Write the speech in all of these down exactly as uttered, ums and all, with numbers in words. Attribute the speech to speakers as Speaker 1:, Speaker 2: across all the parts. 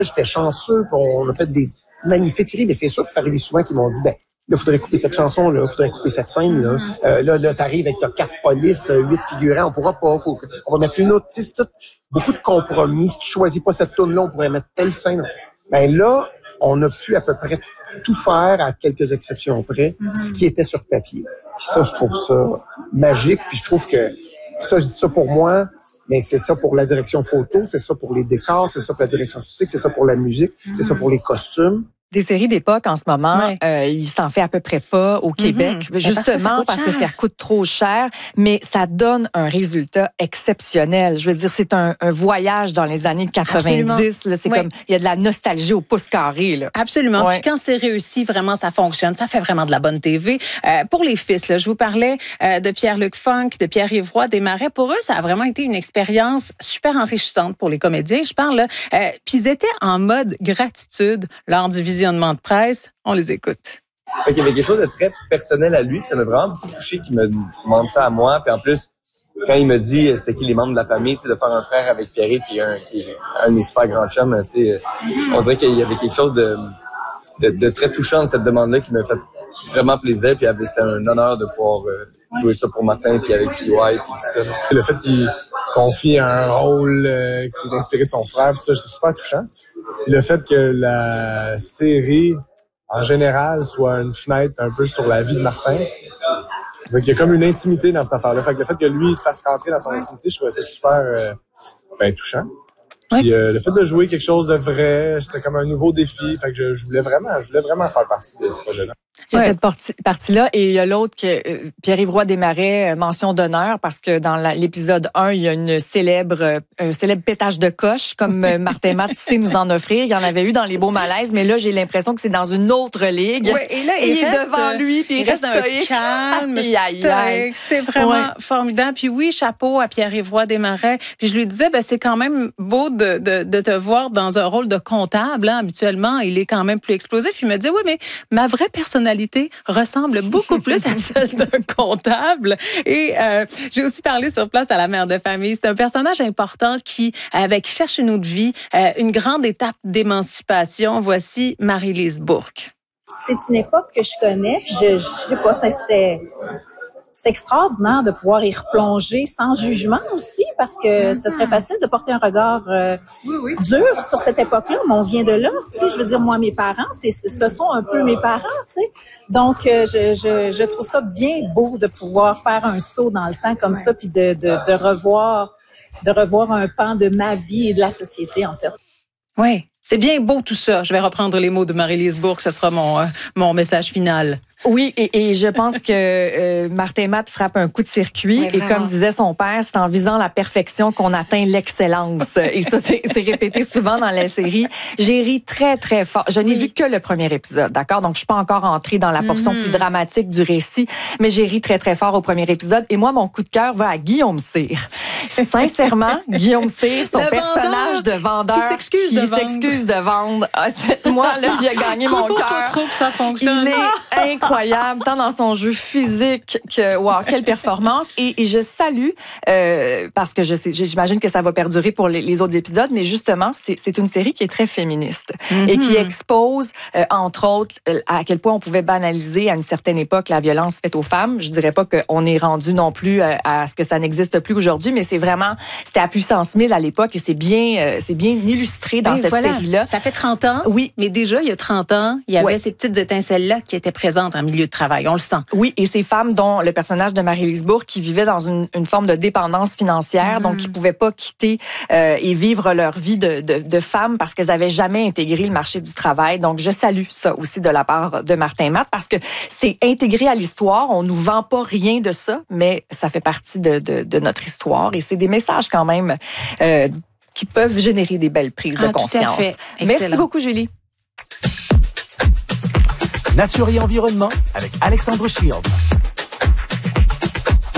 Speaker 1: J'étais chanceux, on a fait des magnifiques séries, mais c'est sûr que c'est arrivé souvent qu'ils m'ont dit, ben, là, faudrait couper cette chanson, là, faudrait couper cette scène, là. Mm-hmm. Euh, là, là, t'arrives avec t'as quatre polices, huit figurants, on pourra pas, faut, on va mettre une autre, tu sais, c'est tout, beaucoup de compromis. Si tu choisis pas cette tourne-là, on pourrait mettre telle scène. Ben là, on a pu à peu près tout faire, à quelques exceptions près, mm-hmm. ce qui était sur papier. Puis ça, je trouve ça magique, puis je trouve que, ça, je dis ça pour moi, mais c'est ça pour la direction photo, c'est ça pour les décors, c'est ça pour la direction artistique, c'est ça pour la musique, mm-hmm. c'est ça pour les costumes.
Speaker 2: Des séries d'époque, en ce moment, ouais. euh, il s'en fait à peu près pas au Québec, mm-hmm. justement parce que, parce que ça coûte trop cher, mais ça donne un résultat exceptionnel. Je veux dire, c'est un, un voyage dans les années quatre-vingt-dix. Là, c'est ouais. comme, il y a de la nostalgie au pouce carré. Là.
Speaker 3: Absolument. Ouais. Puis quand c'est réussi, vraiment, ça fonctionne. Ça fait vraiment de la bonne T V. Euh, pour les fils, là, je vous parlais euh, de Pierre-Luc Funk, de Pierre-Yves Roy Desmarais. Pour eux, ça a vraiment été une expérience super enrichissante pour les comédiens, je parle. Euh, puis ils étaient en mode gratitude lors du visionnement de presse. On les écoute.
Speaker 4: Fait qu'il y avait quelque chose de très personnel à lui, puis ça m'a vraiment beaucoup touché qu'il me demande ça à moi. Puis en plus, quand il me dit c'était qui les membres de la famille, tu sais, de faire un frère avec Pierre qui est un, qui est un de mes super grands chums, tu sais, on dirait qu'il y avait quelque chose de, de, de très touchant dans cette demande-là qui m'a fait vraiment plaisir. Puis c'était un honneur de pouvoir jouer ça pour Martin, puis avec P Y, puis tout ça. Le fait qu'il confie un rôle euh, qui est inspiré de son frère, puis ça, c'est super touchant. Le fait que la série, en général, soit une fenêtre un peu sur la vie de Martin. Donc, il y a comme une intimité dans cette affaire-là. Fait que le fait que lui, il te fasse rentrer dans son intimité, je trouvais ça super euh, ben, touchant. Puis euh, le fait de jouer quelque chose de vrai, c'était comme un nouveau défi. Fait que je, je voulais vraiment, je voulais vraiment faire partie de ce projet-là.
Speaker 2: Il y a ouais. cette partie, partie-là, et il y a l'autre que euh, Pierre-Yves Roy Desmarais, mention d'honneur, parce que dans la, l'épisode un, il y a une célèbre, euh, un célèbre pétage de coche, comme euh, Martin Matt sait nous en offrir. Il y en avait eu dans Les Beaux Malaises, mais là, j'ai l'impression que c'est dans une autre ligue.
Speaker 3: Ouais, et là, il,
Speaker 2: il
Speaker 3: reste,
Speaker 2: est devant lui, puis il, il reste stoïque.
Speaker 3: calme,
Speaker 2: aïe, aïe, aïe.
Speaker 3: C'est vraiment ouais. formidable. Puis oui, chapeau à Pierre-Yves Roy Desmarais. Puis je lui disais, ben c'est quand même beau de, de, de te voir dans un rôle de comptable. Hein. Habituellement, il est quand même plus explosif. Puis il me dit, oui, mais ma vraie personnalité ressemble beaucoup plus à celle d'un comptable. Et euh, j'ai aussi parlé sur place à la mère de famille. C'est un personnage important qui, avec qui cherche une autre vie, euh, une grande étape d'émancipation. Voici Marie-Lise Bourque.
Speaker 5: C'est une époque que je connais. Puis je, je sais pas, ça c'était... C'est extraordinaire de pouvoir y replonger sans jugement aussi, parce que ce serait facile de porter un regard euh, oui, oui. dur sur cette époque-là, mais on vient de là, tu sais. Je veux dire, moi, mes parents, c'est, ce sont un peu mes parents, tu sais. Donc, euh, je, je, je trouve ça bien beau de pouvoir faire un saut dans le temps comme ouais. ça, puis de, de, de revoir, de revoir un pan de ma vie et de la société, en fait.
Speaker 3: Oui, c'est bien beau tout ça. Je vais reprendre les mots de Marie-Lise Bourque, ce sera mon, euh, mon message final.
Speaker 2: Oui, et, et je pense que euh, Martin Matt frappe un coup de circuit. Oui, et comme disait son père, c'est en visant la perfection qu'on atteint l'excellence. Et ça, c'est, c'est répété souvent dans la série. J'ai ri très, très fort. Je n'ai oui. vu que le premier épisode, d'accord? Donc, je suis pas encore entrée dans la portion mm-hmm. plus dramatique du récit, mais j'ai ri très, très fort au premier épisode. Et moi, mon coup de cœur va à Guillaume Cyr. Sincèrement, Guillaume Cyr, son le personnage vendeur de vendeur
Speaker 3: qui s'excuse
Speaker 2: qui
Speaker 3: de vendre.
Speaker 2: s'excuse de vendre. Ah, moi, là, il a gagné mon cœur.
Speaker 3: Pas trop que ça fonctionne.
Speaker 2: Il est incroyable. Incroyable, tant dans son jeu physique que, wow, quelle performance. Et, et je salue, euh, parce que je sais, j'imagine que ça va perdurer pour les, les autres épisodes, mais justement, c'est, c'est une série qui est très féministe mm-hmm. et qui expose, euh, entre autres, à quel point on pouvait banaliser à une certaine époque la violence faite aux femmes. Je dirais pas qu'on est rendu non plus à, à ce que ça n'existe plus aujourd'hui, mais c'est vraiment, c'était à puissance mille à l'époque et c'est bien, euh, c'est bien illustré dans et cette voilà. série-là.
Speaker 3: Ça fait trente ans.
Speaker 2: Oui.
Speaker 3: Mais déjà, il y a trente ans, il y avait ouais. ces petites étincelles-là qui étaient présentes en milieu de travail. On le sent.
Speaker 2: Oui, et ces femmes dont le personnage de Marie-Lise Bourque qui vivaient dans une, une forme de dépendance financière, mmh. donc qui pouvaient pas quitter euh, et vivre leur vie de, de, de femmes parce qu'elles avaient jamais intégré le marché du travail. Donc, je salue ça aussi de la part de Martin Matt parce que c'est intégré à l'histoire. On nous vend pas rien de ça, mais ça fait partie de, de, de notre histoire et c'est des messages quand même euh, qui peuvent générer des belles prises ah, de conscience.
Speaker 3: Tout à fait.
Speaker 2: Merci beaucoup, Julie.
Speaker 6: Nature et environnement avec Alexandre Shield.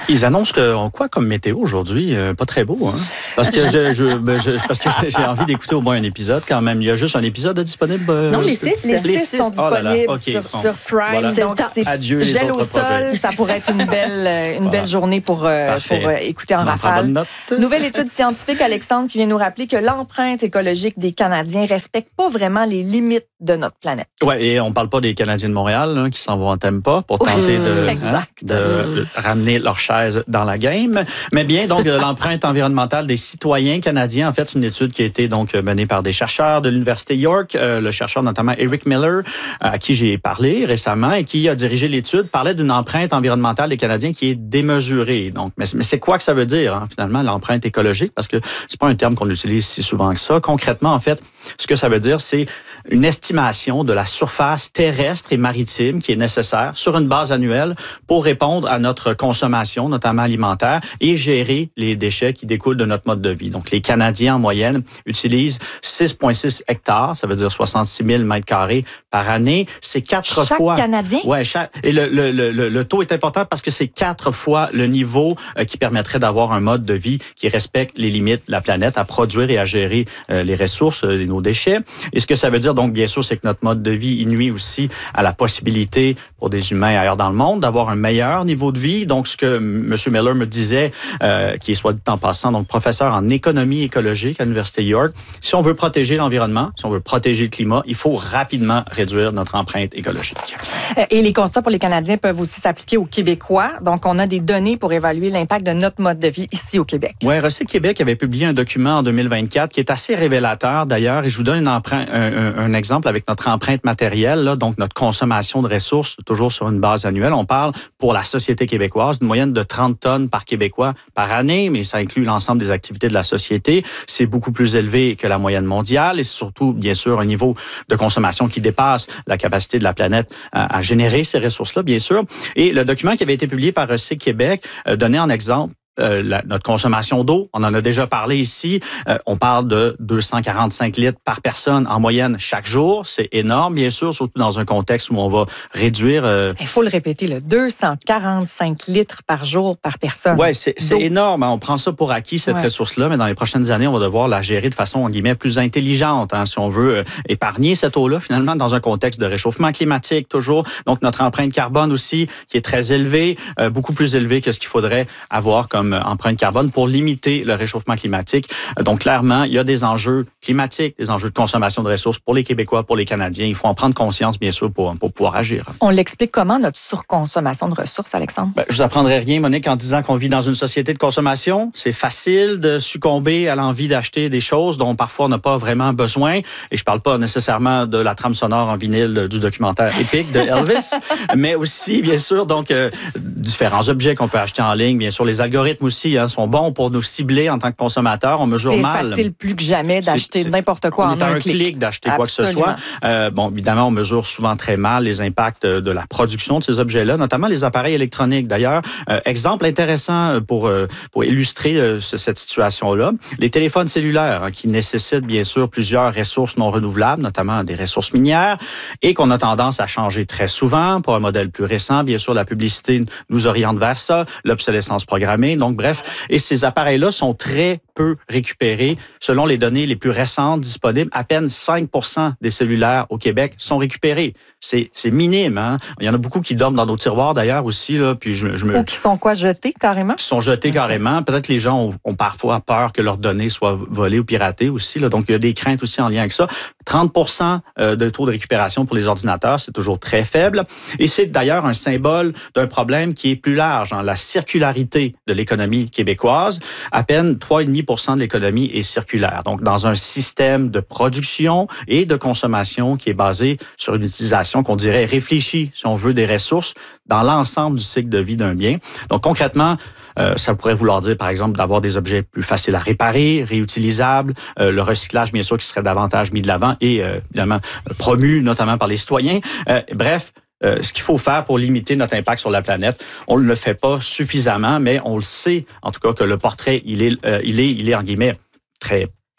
Speaker 6: Ils annoncent que, quoi comme météo aujourd'hui? Euh, pas très beau, hein? Parce que je, je, ben, je parce que j'ai envie d'écouter au moins un épisode quand même. Il y a juste un épisode disponible. Euh,
Speaker 3: non, les six.
Speaker 2: Les, les
Speaker 3: six,
Speaker 2: six sont
Speaker 6: oh là
Speaker 2: disponibles
Speaker 6: là. Okay,
Speaker 2: sur,
Speaker 6: bon.
Speaker 2: sur Prime.
Speaker 6: Voilà.
Speaker 2: Donc, c'est
Speaker 6: Adieu les
Speaker 2: gel au
Speaker 6: autres
Speaker 2: sol.
Speaker 6: projets.
Speaker 2: Ça pourrait être une belle, une
Speaker 6: Voilà.
Speaker 2: belle journée pour, euh, pour euh, écouter en
Speaker 6: On en prend
Speaker 2: rafale.
Speaker 6: bonne note.
Speaker 2: Nouvelle étude scientifique, Alexandre, qui vient nous rappeler que l'empreinte écologique des Canadiens respecte pas vraiment les limites de notre planète.
Speaker 6: Ouais, et on parle pas des Canadiens de Montréal hein, qui s'en vont en Tampa pour tenter de, hein, de ramener leur chaise dans la game. Mais bien, donc, l'empreinte environnementale des citoyens canadiens, en fait, c'est une étude qui a été donc menée par des chercheurs de l'Université York, euh, le chercheur notamment Eric Miller, à qui j'ai parlé récemment et qui a dirigé l'étude, parlait d'une empreinte environnementale des Canadiens qui est démesurée. Donc, mais, mais c'est quoi que ça veut dire, hein, finalement, l'empreinte écologique? Parce que c'est pas un terme qu'on utilise si souvent que ça. Concrètement, en fait, ce que ça veut dire, c'est une estimation de la surface terrestre et maritime qui est nécessaire sur une base annuelle pour répondre à notre consommation, notamment alimentaire, et gérer les déchets qui découlent de notre mode de vie. Donc, les Canadiens, en moyenne, utilisent six virgule six hectares, ça veut dire soixante-six mille mètres carrés par année. C'est quatre
Speaker 2: chaque
Speaker 6: fois...
Speaker 2: Chaque Canadien?
Speaker 6: Ouais, chaque... Et le, le, le, le taux est important parce que c'est quatre fois le niveau euh, qui permettrait d'avoir un mode de vie qui respecte les limites de la planète à produire et à gérer euh, les ressources et euh, nos déchets. Et ce que ça veut dire, donc, bien sûr, c'est que notre mode de vie il nuit aussi à la possibilité pour des humains ailleurs dans le monde d'avoir un meilleur niveau de vie. Donc, ce que M. Miller me disait, euh, qui est soit dit en passant, donc professeur en économie écologique à l'Université York, si on veut protéger l'environnement, si on veut protéger le climat, il faut rapidement réduire notre empreinte écologique.
Speaker 2: Et les constats pour les Canadiens peuvent aussi s'appliquer aux Québécois. Donc, on a des données pour évaluer l'impact de notre mode de vie ici au Québec.
Speaker 6: Oui, Recycle Québec avait publié un document en deux mille vingt-quatre qui est assez révélateur d'ailleurs. Et je vous donne une emprunt, un, un, un exemple avec notre empreinte matérielle, là, donc notre consommation de ressources, toujours sur une base annuelle. On parle pour la société québécoise d'une moyenne de trente tonnes par Québécois par année, mais ça inclut l'ensemble des activités de la société. C'est beaucoup plus élevé que la moyenne mondiale et c'est surtout, bien sûr, un niveau de consommation qui dépasse la capacité de la planète à, à générer ces ressources-là, bien sûr. Et le document qui avait été publié par Recycle Québec euh, donnait en exemple Euh, la, notre consommation d'eau, on en a déjà parlé ici, euh, on parle de deux cent quarante-cinq litres par personne en moyenne chaque jour. C'est énorme, bien sûr, surtout dans un contexte où on va réduire... Euh...
Speaker 2: Il faut le répéter, là, deux cent quarante-cinq litres par jour par personne.
Speaker 6: Oui, c'est, c'est énorme. Hein. On prend ça pour acquis, cette ouais. ressource-là, mais dans les prochaines années, on va devoir la gérer de façon, en guillemets, plus intelligente, hein, si on veut euh, épargner cette eau-là, finalement, dans un contexte de réchauffement climatique, toujours. Donc, notre empreinte carbone aussi, qui est très élevée, euh, beaucoup plus élevée que ce qu'il faudrait avoir comme empreinte carbone pour limiter le réchauffement climatique. Donc, clairement, il y a des enjeux climatiques, des enjeux de consommation de ressources pour les Québécois, pour les Canadiens. Il faut en prendre conscience, bien sûr, pour, pour pouvoir agir.
Speaker 2: On l'explique comment, notre surconsommation de ressources, Alexandre? Ben,
Speaker 6: je vous apprendrai rien, Monique, en disant qu'on vit dans une société de consommation. C'est facile de succomber à l'envie d'acheter des choses dont parfois on n'a pas vraiment besoin. Et je parle pas nécessairement de la trame sonore en vinyle du documentaire épique de Elvis, mais aussi, bien sûr, donc, euh, différents objets qu'on peut acheter en ligne. Bien sûr, les algorithmes aussi hein, sont bons pour nous cibler en tant que consommateurs. On mesure
Speaker 2: c'est
Speaker 6: mal.
Speaker 2: C'est facile plus que jamais d'acheter c'est, c'est, n'importe quoi en un,
Speaker 6: un
Speaker 2: clic.
Speaker 6: clic d'acheter
Speaker 2: Absolument.
Speaker 6: Quoi que ce soit. Euh, bon, évidemment, on mesure souvent très mal les impacts de la production de ces objets-là, notamment les appareils électroniques. D'ailleurs, euh, exemple intéressant pour euh, pour illustrer euh, cette situation-là, les téléphones cellulaires hein, qui nécessitent bien sûr plusieurs ressources non renouvelables, notamment des ressources minières, et qu'on a tendance à changer très souvent. Pour un modèle plus récent, bien sûr, la publicité nous oriente vers ça, l'obsolescence programmée. Donc, bref, et ces appareils-là sont très peu récupérés. Selon les données les plus récentes disponibles, à peine cinq pour cent des cellulaires au Québec sont récupérés. C'est, c'est minime. Hein? Il y en a beaucoup qui dorment dans nos tiroirs d'ailleurs aussi. Là, puis je, je me...
Speaker 2: Ou qui sont quoi, jetés carrément?
Speaker 6: Qui sont jetés okay. carrément. Peut-être que les gens ont, ont parfois peur que leurs données soient volées ou piratées aussi. Là. Donc, il y a des craintes aussi en lien avec ça. trente pour cent de taux de récupération pour les ordinateurs, c'est toujours très faible. Et c'est d'ailleurs un symbole d'un problème qui est plus large. Hein? La circularité de l'économie québécoise. À peine trois virgule cinq pour cent de l'économie est circulaire. Donc, dans un système de production et de consommation qui est basé sur une utilisation qu'on dirait réfléchie, si on veut, des ressources dans l'ensemble du cycle de vie d'un bien. Donc, concrètement, euh, ça pourrait vouloir dire, par exemple, d'avoir des objets plus faciles à réparer, réutilisables, euh, le recyclage, bien sûr, qui serait davantage mis de l'avant et, euh, évidemment, promu, notamment par les citoyens. Euh, bref, Euh, ce qu'il faut faire pour limiter notre impact sur la planète. On ne le fait pas suffisamment, mais on le sait, en tout cas, que le portrait, il est, euh, il est, il est en guillemets, très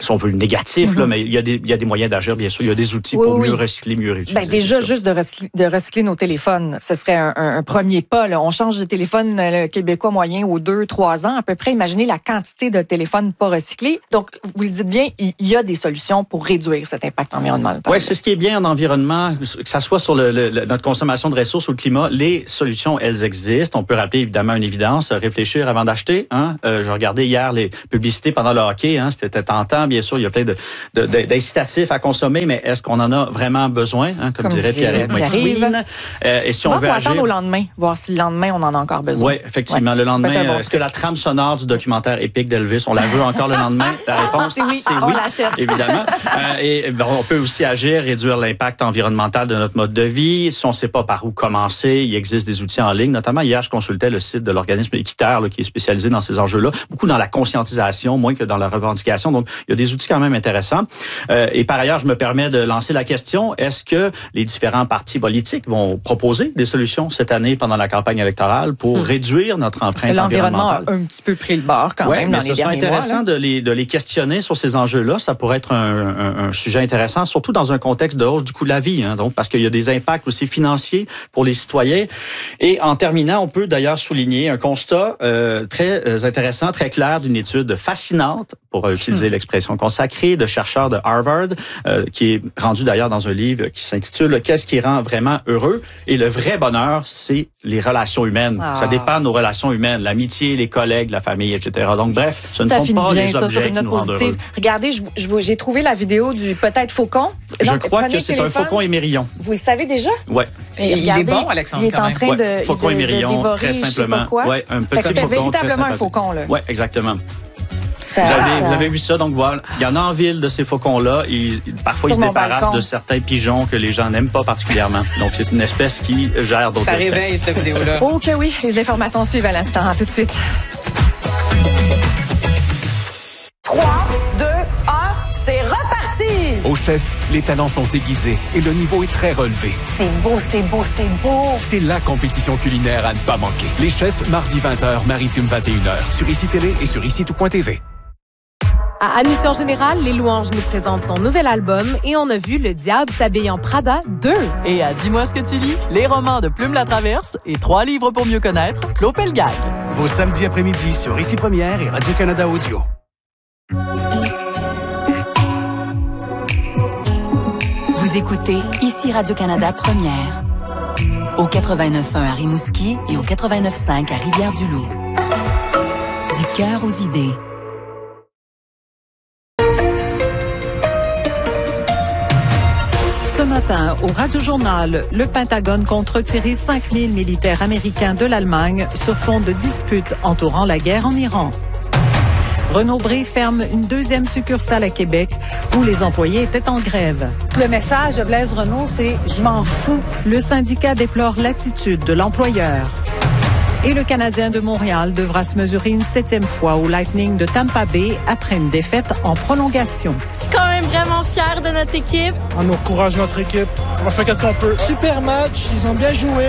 Speaker 6: si on veut, négatif, mm-hmm. là, mais il y a des, il y a des moyens d'agir, bien sûr. Il y a des outils oui, pour oui. mieux recycler, mieux réutiliser.
Speaker 2: Ben, déjà, juste de recycler, de recycler nos téléphones, ce serait un, un, un premier pas. Là. On change de téléphone le québécois moyen aux deux, trois ans, à peu près. Imaginez la quantité de téléphones pas recyclés. Donc, vous le dites bien, il y a des solutions pour réduire cet impact environnemental.
Speaker 6: Oui, c'est ce qui est bien en environnement, que ça soit sur le, le, notre consommation de ressources ou le climat, les solutions, elles existent. On peut rappeler évidemment une évidence, réfléchir avant d'acheter. Hein? Euh, je regardais hier les publicités pendant le hockey, hein? C'était tentant, bien sûr, il y a plein de, de, de, d'incitatifs à consommer, mais est-ce qu'on en a vraiment besoin, hein? comme, comme dirait Pierre McSween? Euh, et si on veut
Speaker 2: faut
Speaker 6: agir...
Speaker 2: attendre au lendemain, voir si le lendemain, on en a encore besoin.
Speaker 6: Oui, effectivement, ouais, le lendemain, bon est-ce truc. que la trame sonore du documentaire épique d'Elvis, on la veut encore le lendemain? La réponse,
Speaker 2: c'est oui,
Speaker 6: c'est
Speaker 2: on
Speaker 6: oui,
Speaker 2: l'achète.
Speaker 6: Évidemment. euh, et bon, on peut aussi agir, réduire l'impact environnemental de notre mode de vie. Si on ne sait pas par où commencer, il existe des outils en ligne. Notamment, hier, je consultais le site de l'organisme Équiterre, là, qui est spécialisé dans ces enjeux-là, beaucoup dans la conscientisation, moins que dans la revendication. Donc, il y a des outils quand même intéressants. Euh, et par ailleurs, je me permets de lancer la question, est-ce que les différents partis politiques vont proposer des solutions cette année pendant la campagne électorale pour hum. réduire notre empreinte
Speaker 2: l'environnement
Speaker 6: environnementale?
Speaker 2: A un petit peu pris le bord quand
Speaker 6: ouais,
Speaker 2: même
Speaker 6: mais
Speaker 2: dans les
Speaker 6: derniers mois. Ce serait intéressant de les, de les questionner sur ces enjeux-là. Ça pourrait être un, un, un sujet intéressant, surtout dans un contexte de hausse du coût de la vie, hein, donc parce qu'il y a des impacts aussi financiers pour les citoyens. Et en terminant, on peut d'ailleurs souligner un constat euh, très intéressant, très clair d'une étude fascinante, pour utiliser hmm. l'expression consacrée, de chercheurs de Harvard, euh, qui est rendu d'ailleurs dans un livre qui s'intitule « Qu'est-ce qui rend vraiment heureux ?» Et le vrai bonheur, c'est les relations humaines. Ah. Ça dépend de nos relations humaines, l'amitié, les collègues, la famille, et cetera. Donc bref, ce ne
Speaker 2: ça
Speaker 6: sont pas
Speaker 2: bien,
Speaker 6: les
Speaker 2: ça,
Speaker 6: objets qui nous rendent heureux.
Speaker 2: Regardez, je, je, j'ai trouvé la vidéo du peut-être faucon.
Speaker 6: Je Donc, crois que c'est un faucon émerillon.
Speaker 2: Vous le savez déjà?
Speaker 6: Oui.
Speaker 3: Et il est bon, Alexandre,
Speaker 2: il est en train
Speaker 6: ouais,
Speaker 2: de,
Speaker 6: faucon
Speaker 2: de,
Speaker 6: émerillon,
Speaker 2: de dévorer,
Speaker 6: très simplement.
Speaker 2: Ouais,
Speaker 6: un petit
Speaker 2: c'était
Speaker 6: faucon
Speaker 2: véritablement un faucon, là.
Speaker 6: Oui, exactement.
Speaker 2: Ça,
Speaker 6: vous, avez,
Speaker 2: ça...
Speaker 6: vous avez vu ça, donc voilà. Il y en a en ville de ces faucons-là. Ils, parfois,
Speaker 2: Sur
Speaker 6: ils se débarrassent
Speaker 2: balcon.
Speaker 6: de certains pigeons que les gens n'aiment pas particulièrement. Donc, c'est une espèce qui gère d'autres
Speaker 3: ça
Speaker 6: espèces.
Speaker 3: Ça réveille, cette vidéo-là.
Speaker 2: Oh que oui, les informations suivent à l'instant. Tout de suite.
Speaker 7: trois, deux, un, c'est reparti!
Speaker 8: Au chef, les talents sont aiguisés et le niveau est très relevé.
Speaker 7: C'est beau, c'est beau, c'est beau!
Speaker 8: C'est la compétition culinaire à ne pas manquer. Les chefs, mardi vingt heures, Maritime vingt et une heures, sur I C I Télé et sur ici tout point T V.
Speaker 9: À Admission Générale, Les Louanges nous présente son nouvel album et on a vu Le Diable s'habille en Prada deux.
Speaker 10: Et à Dis-moi ce que tu lis, les romans de Plume la Traverse et trois livres pour mieux connaître, Claude Pelgag.
Speaker 8: Vos samedis après-midi sur Ici Première et Radio-Canada Audio.
Speaker 11: Vous écoutez Ici Radio-Canada Première. Au quatre-vingt-neuf point un à Rimouski et au quatre-vingt-neuf point cinq à Rivière-du-Loup. Du cœur aux idées.
Speaker 12: Ce matin, au Radio-Journal, le Pentagone compte retirer cinq mille militaires américains de l'Allemagne sur fond de disputes entourant la guerre en Iran. Renaud-Bré ferme une deuxième succursale à Québec où les employés étaient en grève.
Speaker 13: Le message de Blaise Renaud, c'est « Je m'en fous ».
Speaker 12: Le syndicat déplore l'attitude de l'employeur. Et le Canadien de Montréal devra se mesurer une septième fois au Lightning de Tampa Bay après une défaite en prolongation.
Speaker 14: Je suis quand même vraiment fière de notre équipe.
Speaker 15: On encourage notre équipe. On va faire qu'est-ce qu'on peut.
Speaker 16: Super match, ils ont bien joué.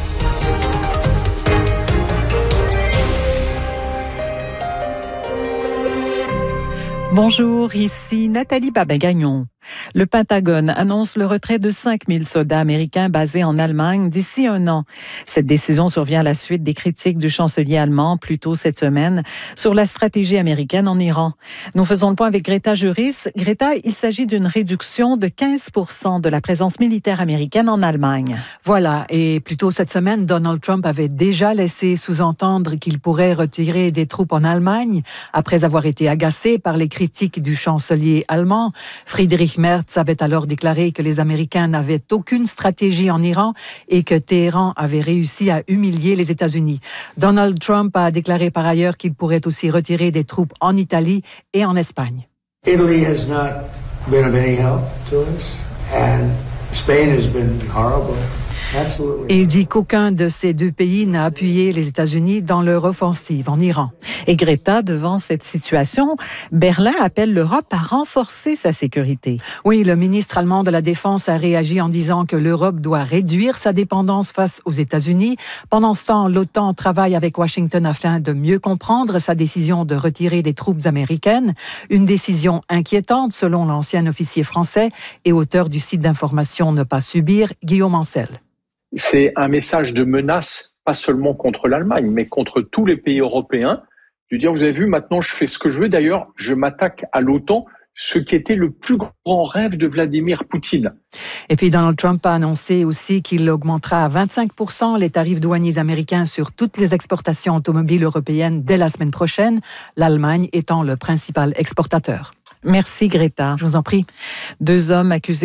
Speaker 12: Bonjour, ici Nathalie Babin-Gagnon. Le Pentagone annonce le retrait de cinq mille soldats américains basés en Allemagne d'ici un an. Cette décision survient à la suite des critiques du chancelier allemand plus tôt cette semaine sur la stratégie américaine en Iran. Nous faisons le point avec Greta Juris. Greta, il s'agit d'une réduction de quinze pour cent de la présence militaire américaine en Allemagne.
Speaker 17: Voilà, et plus tôt cette semaine, Donald Trump avait déjà laissé sous-entendre qu'il pourrait retirer des troupes en Allemagne après avoir été agacé par les critiques du chancelier allemand. Friedrich Merz avait alors déclaré que les Américains n'avaient aucune stratégie en Iran et que Téhéran avait réussi à humilier les États-Unis. Donald Trump a déclaré par ailleurs qu'il pourrait aussi retirer des troupes en Italie et en Espagne.
Speaker 18: Italy has not been of any help to us, and Spain has been horrible.
Speaker 17: Et il dit qu'aucun de ces deux pays n'a appuyé les États-Unis dans leur offensive en Iran.
Speaker 12: Et Greta, devant cette situation, Berlin appelle l'Europe à renforcer sa sécurité.
Speaker 17: Oui, le ministre allemand de la Défense a réagi en disant que l'Europe doit réduire sa dépendance face aux États-Unis. Pendant ce temps, l'OTAN travaille avec Washington afin de mieux comprendre sa décision de retirer des troupes américaines. Une décision inquiétante selon l'ancien officier français et auteur du site d'information Ne pas subir, Guillaume Ancel.
Speaker 18: C'est un message de menace, pas seulement contre l'Allemagne, mais contre tous les pays européens. De dire, vous avez vu, maintenant je fais ce que je veux. D'ailleurs, je m'attaque à l'OTAN, ce qui était le plus grand rêve de Vladimir Poutine.
Speaker 17: Et puis Donald Trump a annoncé aussi qu'il augmentera à vingt-cinq pour cent les tarifs douaniers américains sur toutes les exportations automobiles européennes dès la semaine prochaine, l'Allemagne étant le principal exportateur.
Speaker 12: Merci Greta.
Speaker 17: Je vous en prie.
Speaker 12: Deux hommes accusés